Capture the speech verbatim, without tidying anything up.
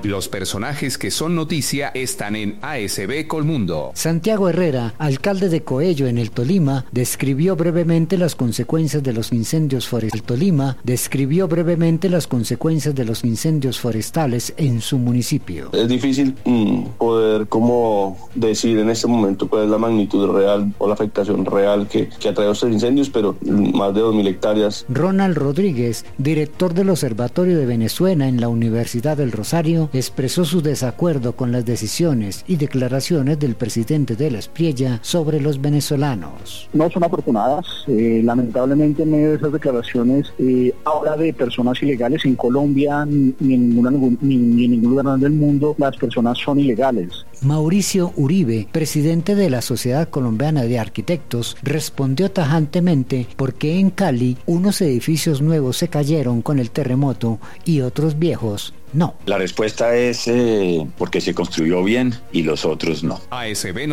Los personajes que son noticia están en A S B Colmundo. Santiago Herrera, alcalde de Coello en el Tolima, describió brevemente las consecuencias de los incendios forestales. El Tolima describió brevemente las consecuencias de los incendios forestales en su municipio. Es difícil mmm, poder como decir en este momento cuál es la magnitud real o la afectación real que, que ha traído estos incendios, pero más de dos mil hectáreas. Ronald Rodríguez, director del Observatorio de Venezuela en la Universidad del Rosario, expresó su desacuerdo con las decisiones y declaraciones del presidente de la Espriella sobre los venezolanos. No son afortunadas. Eh, lamentablemente en medio de esas declaraciones eh, habla de personas ilegales. En Colombia ni en, ninguna, ni, ni en ningún lugar del mundo las personas son ilegales. Mauricio Uribe, presidente de la Sociedad Colombiana de Arquitectos, respondió tajantemente por qué en Cali unos edificios nuevos se cayeron con el terremoto y otros viejos no. La respuesta es eh, porque se construyó bien y los otros no. A S B